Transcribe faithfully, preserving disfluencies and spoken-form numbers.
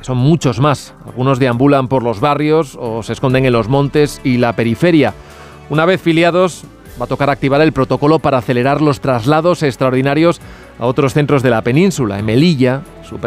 son muchos más. Algunos deambulan por los barrios o se esconden en los montes y la periferia. Una vez filiados, va a tocar activar el protocolo para acelerar los traslados extraordinarios a otros centros de la península. En Melilla, su